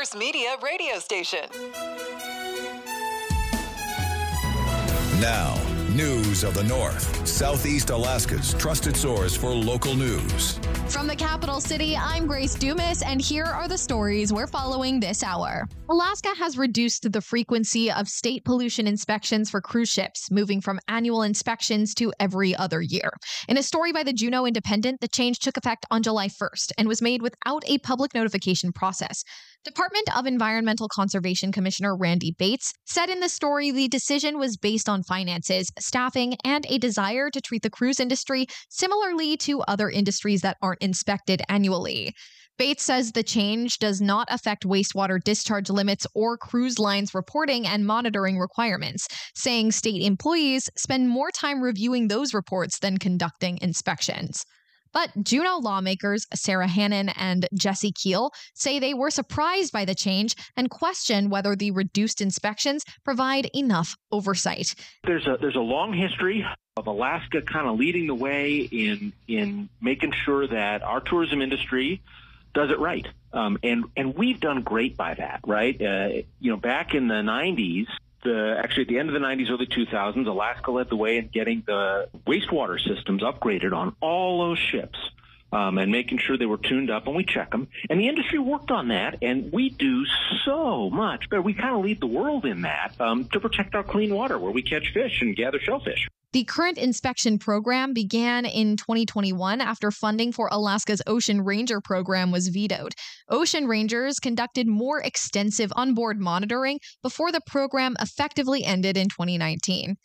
News Media radio station. Now, news of the North, Southeast Alaska's trusted source for local news. From the capital city, I'm Grace Dumas, and here are the stories we're following this hour. Alaska has reduced the frequency of state pollution inspections for cruise ships, moving from annual inspections to every other year. In a story by the Juneau Independent, the change took effect on July 1st and was made without a public notification process. Department of Environmental Conservation Commissioner Randy Bates said in the story the decision was based on finances, staffing, and a desire to treat the cruise industry similarly to other industries that aren't inspected annually. Bates says the change does not affect wastewater discharge limits or cruise lines reporting and monitoring requirements, saying state employees spend more time reviewing those reports than conducting inspections. But Juneau lawmakers Sarah Hannon and Jesse Keel say they were surprised by the change and question whether the reduced inspections provide enough oversight. There's a long history of Alaska kind of leading the way in making sure that our tourism industry does it right. And we've done great by that, right? Back in the 90s, actually at the end of the 90s, early 2000s, Alaska led the way in getting the wastewater systems upgraded on all those ships and making sure they were tuned up, and we check them. And the industry worked on that, and we do so much better. We kind of lead the world in that to protect our clean water where we catch fish and gather shellfish. The current inspection program began in 2021 after funding for Alaska's Ocean Ranger program was vetoed. Ocean Rangers conducted more extensive onboard monitoring before the program effectively ended in 2019.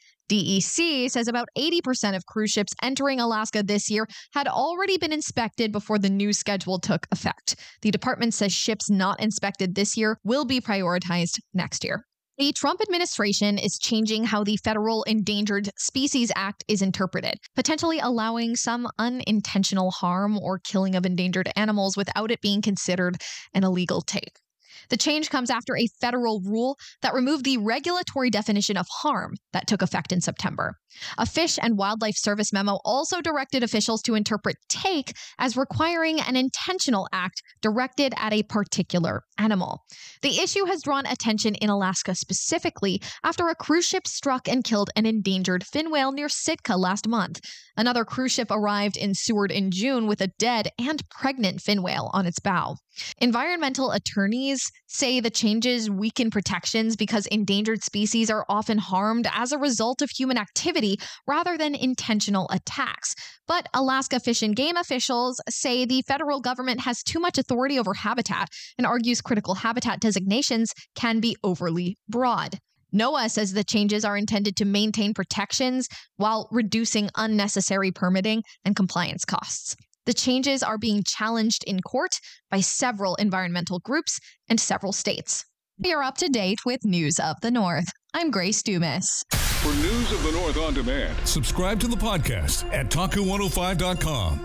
DEC says about 80% of cruise ships entering Alaska this year had already been inspected before the new schedule took effect. The department says ships not inspected this year will be prioritized next year. The Trump administration is changing how the Federal Endangered Species Act is interpreted, potentially allowing some unintentional harm or killing of endangered animals without it being considered an illegal take. The change comes after a federal rule that removed the regulatory definition of harm that took effect in September. A Fish and Wildlife Service memo also directed officials to interpret take as requiring an intentional act directed at a particular animal. The issue has drawn attention in Alaska specifically after a cruise ship struck and killed an endangered fin whale near Sitka last month. Another cruise ship arrived in Seward in June with a dead and pregnant fin whale on its bow. Environmental attorneys say the changes weaken protections because endangered species are often harmed as a result of human activity rather than intentional attacks. But Alaska Fish and Game officials say the federal government has too much authority over habitat and argues critical habitat designations can be overly broad. NOAA says the changes are intended to maintain protections while reducing unnecessary permitting and compliance costs. The changes are being challenged in court by several environmental groups and several states. You're up to date with News of the North. I'm Grace Dumas. For News of the North on demand, subscribe to the podcast at Taku105.com.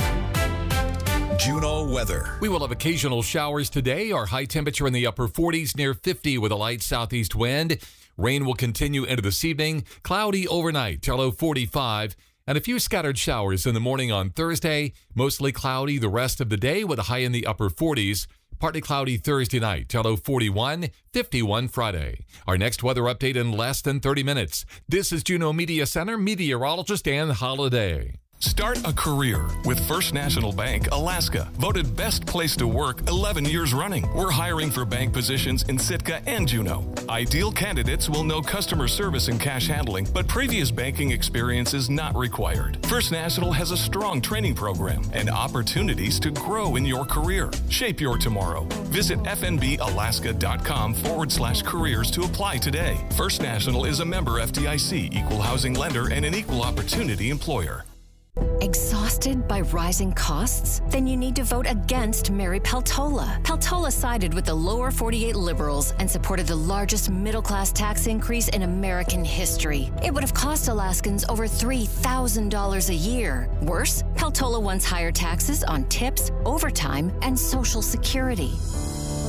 Juneau weather. We will have occasional showers today. Our high temperature in the upper 40s, near 50 with a light southeast wind. Rain will continue into this evening. Cloudy overnight till low 45. And a few scattered showers in the morning on Thursday. Mostly cloudy the rest of the day with a high in the upper 40s. Partly cloudy Thursday night till low 41, 51 Friday. Our next weather update in less than 30 minutes. This is Juneau Media Center meteorologist Ann Holiday. Start a career with First National Bank, Alaska. Voted best place to work 11 years running. We're hiring for bank positions in Sitka and Juneau. Ideal candidates will know customer service and cash handling, but previous banking experience is not required. First National has a strong training program and opportunities to grow in your career. Shape your tomorrow. Visit fnbalaska.com/careers to apply today. First National is a member FDIC, equal housing lender, and an equal opportunity employer. Exhausted by rising costs? Then you need to vote against Mary Peltola. Peltola sided with the lower 48 liberals and supported the largest middle-class tax increase in American history. It would have cost Alaskans over $3,000 a year. Worse, Peltola wants higher taxes on tips, overtime, and Social Security.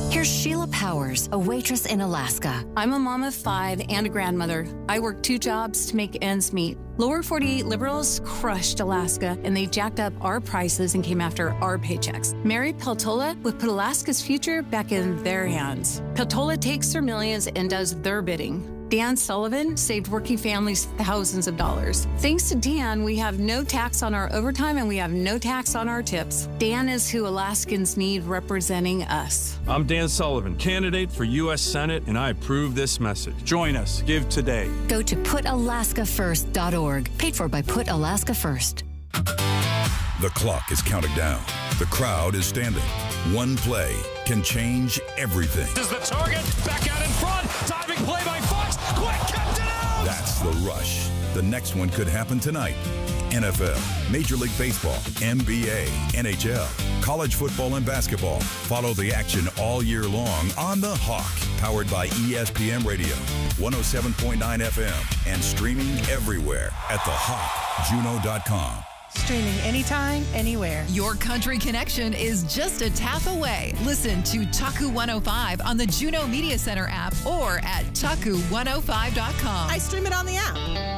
Here's Sheila Powers, a waitress in Alaska. I'm a mom of 5 and a grandmother. I work 2 jobs to make ends meet. Lower 48 liberals crushed Alaska, and they jacked up our prices and came after our paychecks. Mary Peltola would put Alaska's future back in their hands. Peltola takes their millions and does their bidding. Dan Sullivan saved working families thousands of dollars. Thanks to Dan, we have no tax on our overtime and we have no tax on our tips. Dan is who Alaskans need representing us. I'm Dan Sullivan, candidate for U.S. Senate, and I approve this message. Join us. Give today. Go to PutAlaskaFirst.org. Paid for by Put Alaska First. The clock is counting down. The crowd is standing. One play can change everything. Is the target back out in front? Diving play by Fox. Quick, kept it out! That's the rush. The next one could happen tonight. NFL, Major League Baseball, NBA, NHL, college football and basketball. Follow the action all year long on The Hawk, powered by ESPN Radio, 107.9 FM, and streaming everywhere at thehawkjuno.com. Streaming anytime, anywhere. Your country connection is just a tap away. Listen to Taku 105 on the Juno Media Center app or at taku105.com. I stream it on the app.